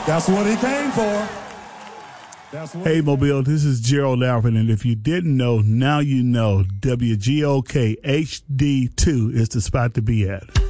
That's what he came for. Hey, Mobile, this is Gerald Alvin, and if you didn't know, now you know WGOK HD2 is the spot to be at.